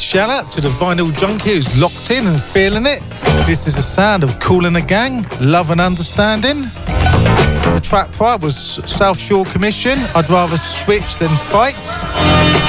shout out to the vinyl junkie who's locked in and feeling it. This is the sound of Kool and the Gang, Love and Understanding. The track prior was South Shore Commission, I'd Rather Switch Than Fight.